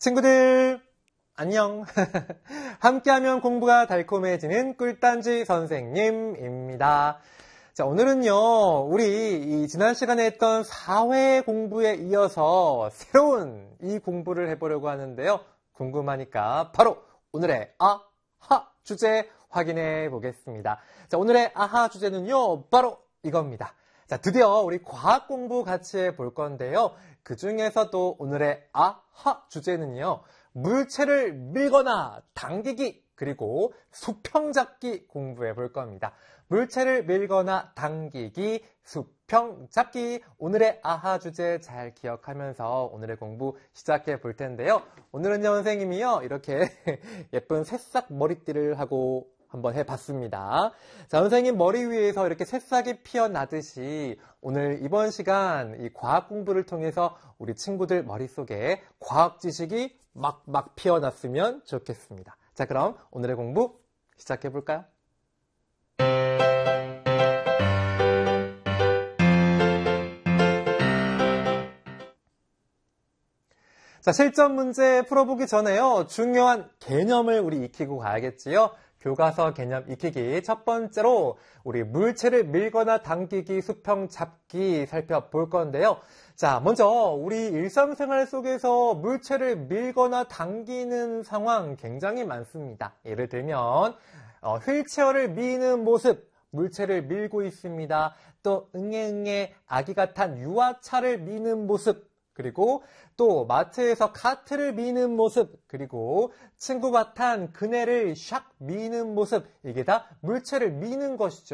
친구들 안녕. 함께하면 공부가 달콤해지는 꿀단지 선생님입니다. 자, 오늘은요 우리 지난 시간에 했던 사회 공부에 이어서 새로운 이 공부를 해보려고 하는데요. 궁금하니까 바로 오늘의 아하 주제 확인해 보겠습니다. 자, 오늘의 아하 주제는요 바로 이겁니다. 자, 드디어 우리 과학 공부 같이 해볼 건데요. 그 중에서도 오늘의 아하 주제는요. 물체를 밀거나 당기기 그리고 수평 잡기 공부해 볼 겁니다. 물체를 밀거나 당기기, 수평 잡기. 오늘의 아하 주제 잘 기억하면서 오늘의 공부 시작해 볼 텐데요. 오늘은요 선생님이요 이렇게 예쁜 새싹 머리띠를 하고 한번 해봤습니다. 자, 선생님 머리 위에서 이렇게 새싹이 피어나듯이 오늘 이번 시간 이 과학 공부를 통해서 우리 친구들 머릿속에 과학 지식이 막 피어났으면 좋겠습니다. 자, 그럼 오늘의 공부 시작해 볼까요? 자, 실전 문제 풀어보기 전에요. 중요한 개념을 우리 익히고 가야겠지요. 교과서 개념 익히기. 첫 번째로 우리 물체를 밀거나 당기기, 수평 잡기 살펴볼 건데요. 자, 먼저 우리 일상생활 속에서 물체를 밀거나 당기는 상황 굉장히 많습니다. 예를 들면 휠체어를 미는 모습, 물체를 밀고 있습니다. 또 응애응애 아기가 탄 유아차를 미는 모습, 그리고 또 마트에서 카트를 미는 모습, 그리고 친구가 탄 그네를 샥 미는 모습, 이게 다 물체를 미는 것이죠.